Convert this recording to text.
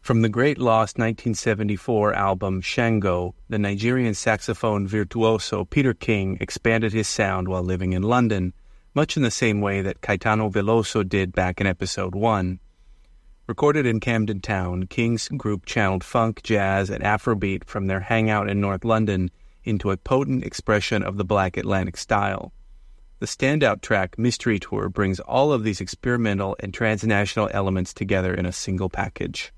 From the great lost 1974 album Shango, the Nigerian saxophone virtuoso Peter King expanded his sound while living in London, much in the same way that Caetano Veloso did back in episode 1. Recorded in Camden Town, King's group channeled funk, jazz, and Afrobeat from their hangout in North London into a potent expression of the Black Atlantic style. The standout track, Mystery Tour, brings all of these experimental and transnational elements together in a single package.